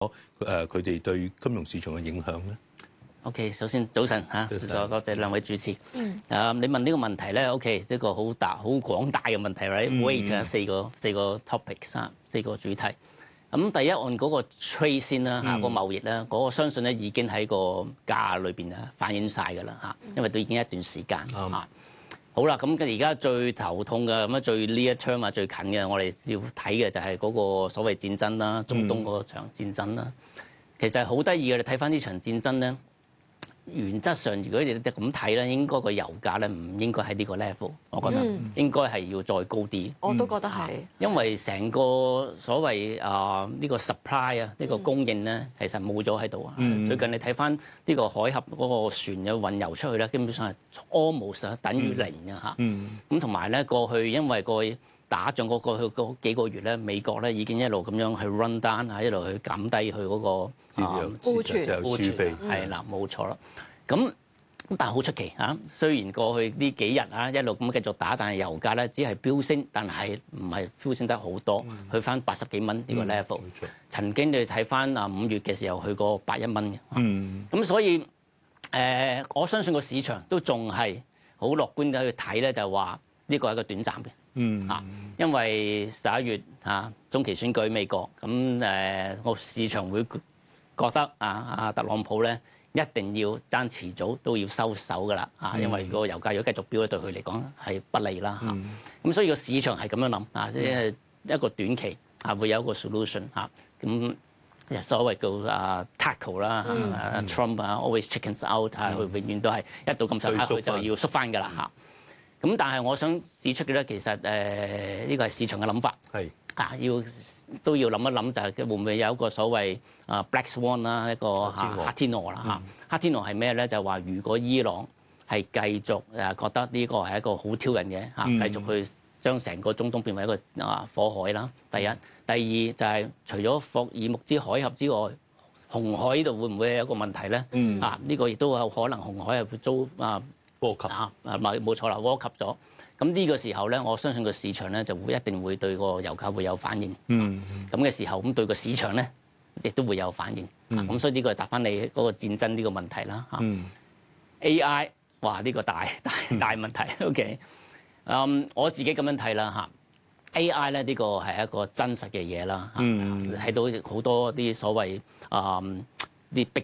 佢哋對金融市場嘅影響咧 ？OK， 首先早晨嚇，多謝兩位主持。你問呢個問題咧 ，OK， 呢個好廣大嘅問題 ，right？Weight 就有四個 topics 四個主題。咁第一按嗰個 trade 先啦嚇，個貿易啦，嗰個相信咧已經喺個價裏邊啊反映晒㗎啦嚇，因為都已經一段時間嚇。好啦，咁而家最頭痛嘅咁啊，最呢一 term 最近嘅，我哋要睇嘅就係嗰個所謂戰爭啦，中東嗰場戰爭啦。其實好得意嘅，你睇翻呢場戰爭咧，原則上如果你咁睇咧，應該個油價咧唔應該喺呢個 level， 我覺得應該係要再高啲。 我都覺得係， 因為成個所謂呢個 supply 呢個供應咧，其實冇咗喺度啊。最近你睇翻呢個海峽嗰個船嘅運油出去咧，基本上係 almost 等於零嘅嚇。咁同埋咧，過去因為個打仗過去嗰幾個月咧，美國咧已經一路咁樣去 run down 一路去減低佢嗰個庫存係啦，冇錯啦。咁但係好出奇嚇，雖然過去呢幾日一路咁繼續打，但係油價咧只係飆升，但係唔係飆升得好多，去翻80幾蚊呢個 level。曾經你睇翻5月嘅時候去過81蚊嘅。咁所以我相信個市場都仲係好樂觀嘅去睇咧，就係話呢個係一個短暫嘅。因為11月中期選舉美國，咁個市場會覺得特朗普咧一定要爭遲早都要收手㗎啦因為個油價如果繼續飆咧，對佢嚟講係不利啦咁所以個市場係咁樣諗即係一個短期會有一個 solution 咁所謂叫tackle 啦Trump always chickens out 佢永遠都係一到咁上下佢就要縮翻㗎啦咁但係我想指出嘅咧，其實呢個係市場嘅諗法，都要諗一諗，就係會唔會有一個所謂Black Swan 啦，一個黑天鵝啦黑天鵝係咩咧？就係話如果伊朗係繼續覺得呢個係一個好挑釁嘅繼續去將成個中東變為一個火海啦。第一，第二就係除咗霍爾木茲海峽之外，紅海呢度會唔會有一個問題咧？呢個亦都有可能紅海係會遭波及冇錯啦，波及咗。咁呢個時候咧，我相信個市場咧就會一定會對個油價會有反應。咁嘅時候，咁對個市場咧亦都會有反應。咁所以呢個係答翻你嗰個戰爭呢個問題啦。AI 哇，呢個大問題。OK，我自己咁樣睇啦AI 咧呢個係一個真實嘅嘢啦。睇到好多啲所謂啲 big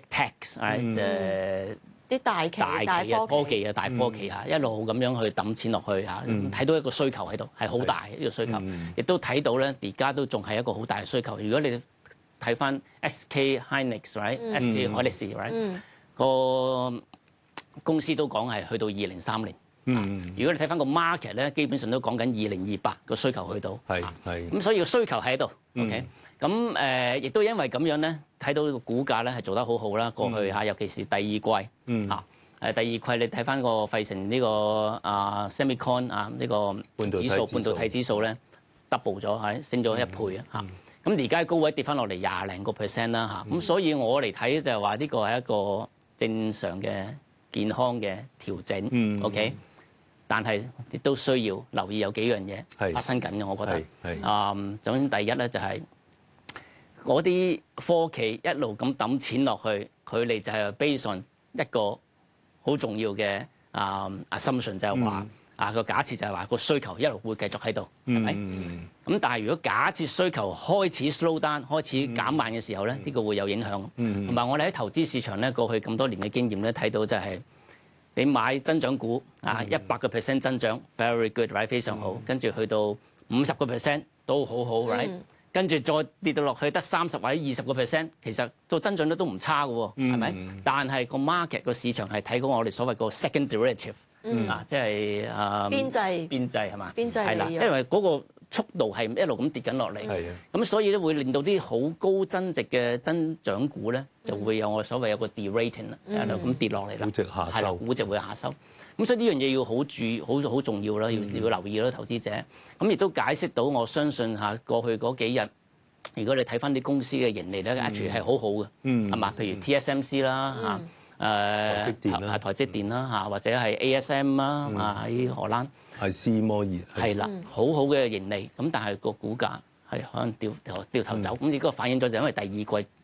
techs 啲大企嘅科技大科技一路咁樣去抌錢落去睇到一個需求喺度係好大呢個需求，亦都睇到咧而家都仲係一個好大嘅需求。如果你睇翻 SK Hynix，SK 海力士個公司都講係去到2030。如果你睇翻個 market 咧，基本上都講緊2028個需求去到。咁所以個需求喺度。OK。咁亦都因為咁樣咧，睇到個股價咧係做得好好啦。過去尤其是第二季第二季你睇翻個費城呢個Semicon 呢個指數半導體指數咧 double 咗升咗1倍咁而家高位跌翻落嚟20零個%啦咁所以我嚟睇就係話呢個係一個正常嘅健康嘅調整。OK，但係亦都需要留意有幾樣嘢發生緊嘅，我覺得首先第一咧就係嗰啲科技一路咁抌錢落去，佢哋就係 based on 一個好重要嘅assumption， 就係話個假設就係話個需求一路會繼續喺度，係咪？咁但係如果假設需求開始 slow down， 開始減慢嘅時候咧，呢個會有影響。同埋我哋喺投資市場咧，過去咁多年嘅經驗咧，睇到就係你買增長股100% 增長 very good right 非常好，跟住去到50% 都好好 right。跟住再跌到落去得30或者20%，其實個增長率都唔差嘅喎，係咪？但係個 market 個市場係睇過我哋所謂個 second derivative，即係邊際係嘛？邊際係啦，因為嗰個速度係一路咁跌緊落嚟，咁所以咧會令到啲好高增值嘅增長股咧就會有我所謂有個 de-rating 啦，一路咁跌落嚟啦，係啦，估值會下收。咁所以呢樣嘢要好重要啦，要留意啦，投資者。咁亦都解釋到，我相信過去嗰幾日，如果你睇翻啲公司嘅盈利咧，actually 係好好嘅，係嘛？譬如 TSMC 啦台積電啦或者係 ASM 啦喺荷蘭， 係斯摩爾係啦，好嘅盈利。咁但係個股價係可能掉頭走。咁呢個反映咗就因為第二季